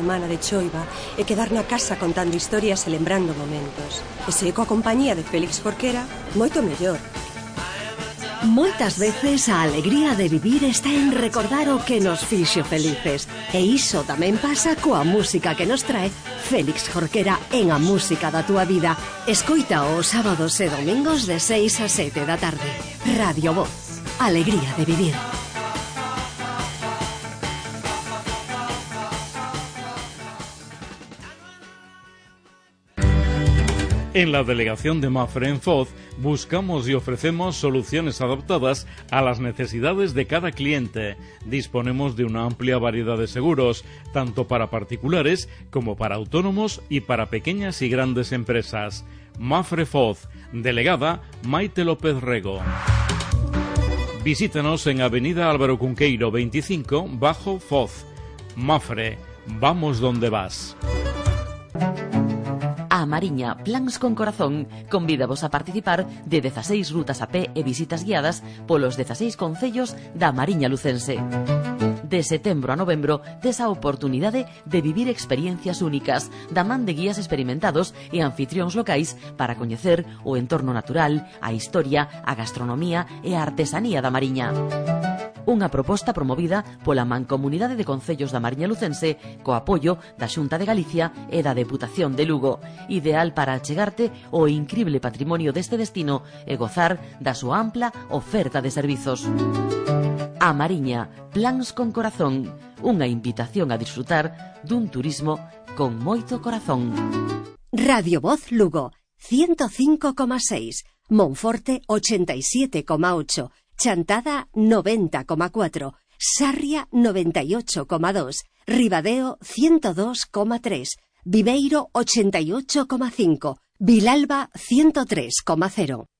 semana de choiva e quedar na casa contando historias e lembrando momentos. E se coa compañía de Félix Jorquera, moito mellor. Moitas veces a alegría de vivir está en recordar o que nos fixo felices. E iso tamén pasa coa música que nos trae Félix Jorquera en A Música da Túa Vida. Escoita os sábados e domingos de 6 a 7 da tarde. Radio Voz. Alegría de vivir. En la delegación de Mapfre en Foz buscamos y ofrecemos soluciones adaptadas a las necesidades de cada cliente. Disponemos de una amplia variedad de seguros, tanto para particulares como para autónomos y para pequeñas y grandes empresas. Mapfre Foz, delegada Maite López Rego. Visítanos en Avenida Álvaro Cunqueiro 25, Bajo Foz. Mapfre, vamos donde vas. A Mariña Plans con Corazón convídavos a participar de 16 rutas a pé e visitas guiadas polos 16 concellos da Mariña Lucense. De setembro a novembro tes a oportunidade de vivir experiencias únicas da man de guías experimentados e anfitrións locais para coñecer o entorno natural, a historia, a gastronomía e a artesanía da Mariña. Unha proposta promovida pola Mancomunidade de Concellos da Mariña Lucense co apoio da Xunta de Galicia e da Deputación de Lugo, ideal para achegarte o incrible patrimonio deste destino e gozar da súa ampla oferta de servizos. A Mariña, Plans con Corazón, unha invitación a disfrutar dun turismo con moito corazón. Radio Voz Lugo, 105,6, Monforte 87,8, Chantada 90,4, Sarria 98,2, Ribadeo 102,3, Viveiro 88,5, Vilalba 103,0.